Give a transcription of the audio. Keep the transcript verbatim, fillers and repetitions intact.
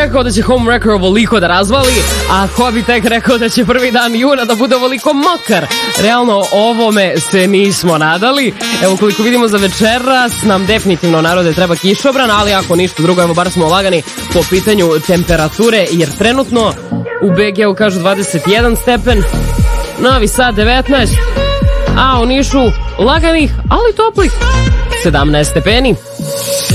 rekao da će Homewrecker ovoliko da razvali, a ko bi tek rekao da će prvi dan juna da bude ovoliko mokar. Realno, ovome se nismo nadali. Evo, koliko vidimo za večeras, nam definitivno, narode, treba kišobran, ali ako ništa drugo, evo, bar smo lagani po pitanju temperature, jer trenutno u be ge-u kažu dvadeset jedan stepen, Novi Sad devetnaest, a u Nišu laganih, ali toplih sedamnaest stepeni.